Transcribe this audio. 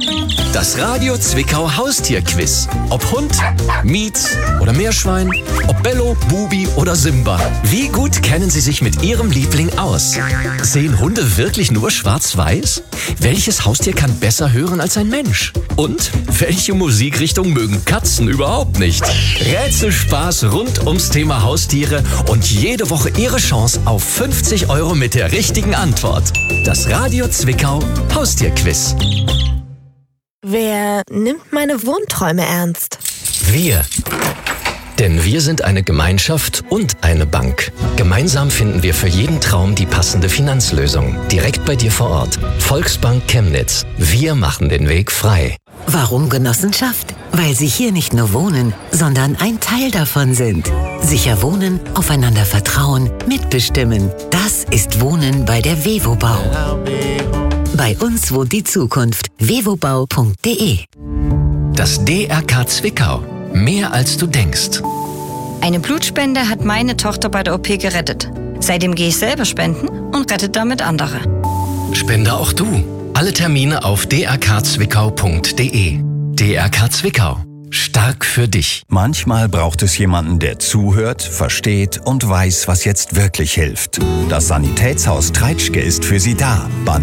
Das Radio Zwickau Haustierquiz. Ob Hund, Mietz oder Meerschwein, ob Bello, Bubi oder Simba. Wie gut kennen Sie sich mit Ihrem Liebling aus? Sehen Hunde wirklich nur schwarz-weiß? Welches Haustier kann besser hören als ein Mensch? Und welche Musikrichtung mögen Katzen überhaupt nicht? Rätselspaß rund ums Thema Haustiere und jede Woche Ihre Chance auf 50 € mit der richtigen Antwort. Das Radio Zwickau Haustierquiz. Wer nimmt meine Wohnträume ernst? Wir. Denn wir sind eine Gemeinschaft und eine Bank. Gemeinsam finden wir für jeden Traum die passende Finanzlösung. Direkt bei dir vor Ort. Volksbank Chemnitz. Wir machen den Weg frei. Warum Genossenschaft? Weil Sie hier nicht nur wohnen, sondern ein Teil davon sind. Sicher wohnen, aufeinander vertrauen, mitbestimmen. Das ist Wohnen bei der Wevobau. Bei uns wohnt die Zukunft. wevobau.de. Das DRK Zwickau. Mehr als du denkst. Eine Blutspende hat meine Tochter bei der OP gerettet. Seitdem gehe ich selber spenden und rette damit andere. Spende auch du. Alle Termine auf drkzwickau.de. DRK Zwickau. Stark für dich. Manchmal braucht es jemanden, der zuhört, versteht und weiß, was jetzt wirklich hilft. Das Sanitätshaus Treitschke ist für Sie da.